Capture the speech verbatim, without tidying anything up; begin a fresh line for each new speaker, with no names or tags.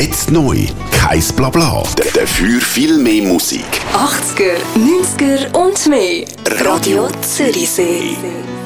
Jetzt neu. Kein Blabla. Dafür viel mehr Musik.
achtziger, neunziger und mehr. Radio Zürichsee.